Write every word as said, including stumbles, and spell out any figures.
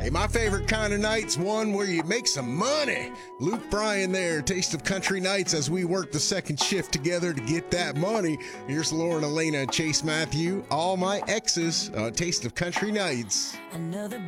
Hey, my favorite kind of night's one where you make some money. Luke Bryan there, Taste of Country Nights, as we work the second shift together to get that money. Here's Lauren, Elena, and Chase Matthew, all my exes, uh, Taste of Country Nights. Another